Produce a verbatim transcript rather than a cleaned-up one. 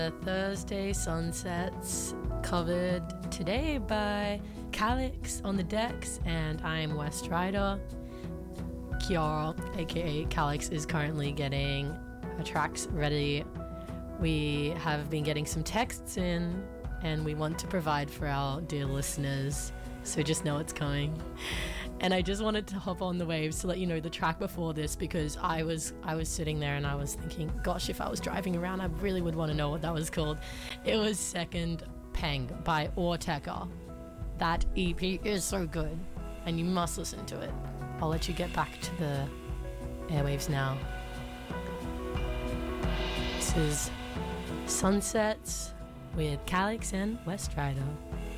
Thursday sunsets covered today by Calix on the decks, and I'm West Rider. Kiara, aka Calix, is currently getting her tracks ready. We have been getting some texts in, and we want to provide for our dear listeners, so just know it's coming. And I just wanted to hop on the waves to let you know the track before this, because I was I was sitting there and I was thinking, gosh, if I was driving around, I really would want to know what that was called. It was Second Peng by Ortega. That E P is so good, and you must listen to it. I'll let you get back to the airwaves now. This is Sunsets with Calix and West Rider.